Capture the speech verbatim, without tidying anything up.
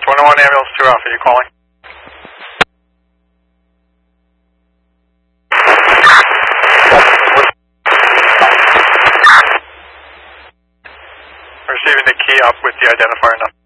twenty-one ambulance two Alpha, you calling? Receiving the key up with the identifier now.